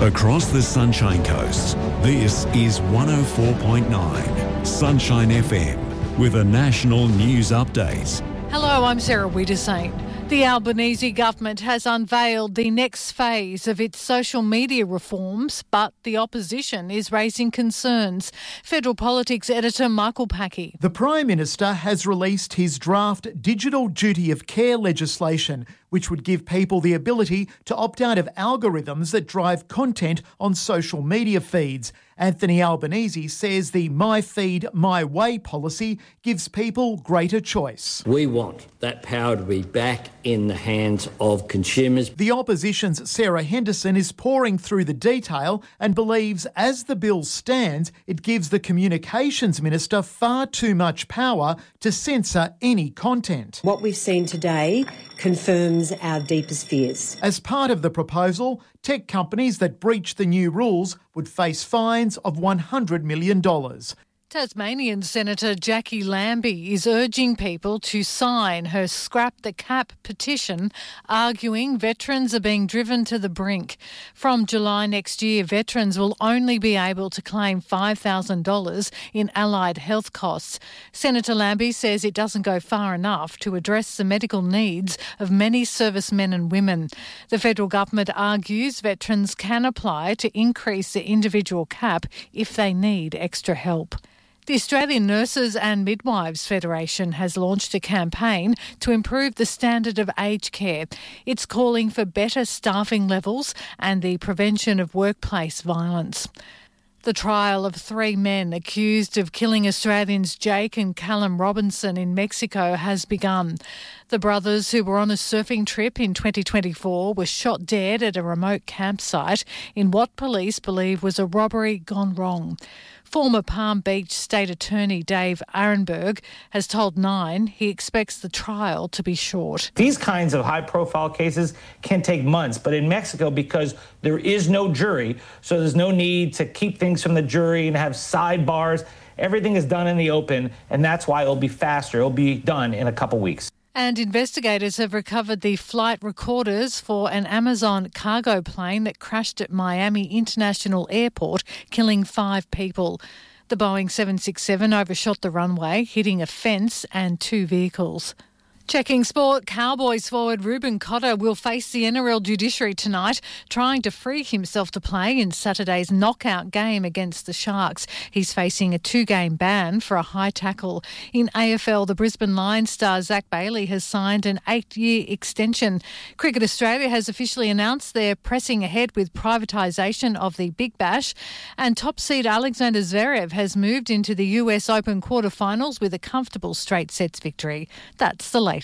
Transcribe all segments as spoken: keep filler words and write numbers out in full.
Across the Sunshine Coast, this is one oh four point nine Sunshine F M with a national news update. Hello, I'm Sarah Wiedersain. The Albanese government has unveiled the next phase of its social media reforms, but the opposition is raising concerns. Federal Politics editor Michael Packey. The Prime Minister has released his draft Digital Duty of Care legislation, which would give people the ability to opt out of algorithms that drive content on social media feeds. Anthony Albanese says the My Feed, My Way policy gives people greater choice. We want that power to be back in the hands of consumers. The opposition's Sarah Henderson is pouring through the detail and believes as the bill stands, it gives the Communications Minister far too much power to censor any content. What we've seen today confirms our deepest fears. As part of the proposal, tech companies that breach the new rules would face fines of one hundred million dollars. Tasmanian Senator Jackie Lambie is urging people to sign her Scrap the Cap petition, arguing veterans are being driven to the brink. From July next year, veterans will only be able to claim five thousand dollars in allied health costs. Senator Lambie says it doesn't go far enough to address the medical needs of many servicemen and women. The federal government argues veterans can apply to increase the individual cap if they need extra help. The Australian Nurses and Midwives Federation has launched a campaign to improve the standard of aged care. It's calling for better staffing levels and the prevention of workplace violence. The trial of three men accused of killing Australians Jake and Callum Robinson in Mexico has begun. The brothers, who were on a surfing trip in twenty twenty-four, were shot dead at a remote campsite in what police believe was a robbery gone wrong. Former Palm Beach State Attorney Dave Arenberg has told Nine he expects the trial to be short. These kinds of high-profile cases can take months, but in Mexico, because there is no jury, so there's no need to keep things from the jury and have sidebars, everything is done in the open, and that's why it'll be faster. It'll be done in a couple weeks. And investigators have recovered the flight recorders for an Amazon cargo plane that crashed at Miami International Airport, killing five people. The Boeing seven sixty-seven overshot the runway, hitting a fence and two vehicles. Checking sport, Cowboys forward Ruben Cotter will face the N R L judiciary tonight, trying to free himself to play in Saturday's knockout game against the Sharks. He's facing a two-game ban for a high tackle. In A F L, the Brisbane Lions star Zach Bailey has signed an eight-year extension. Cricket Australia has officially announced they're pressing ahead with privatisation of the Big Bash, and top seed Alexander Zverev has moved into the U S Open quarterfinals with a comfortable straight sets victory. That's the latest.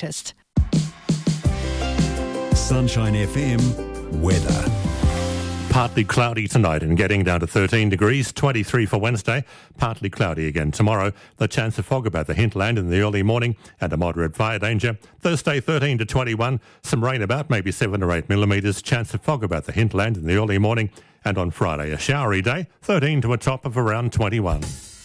Sunshine F M weather. Partly cloudy tonight and getting down to thirteen degrees, twenty-three for Wednesday. Partly cloudy again tomorrow. The chance of fog about the hinterland in the early morning and a moderate fire danger. Thursday, thirteen to twenty-one. Some rain about, maybe seven or eight millimetres. Chance of fog about the hinterland in the early morning. And on Friday, a showery day, thirteen to a top of around twenty-one.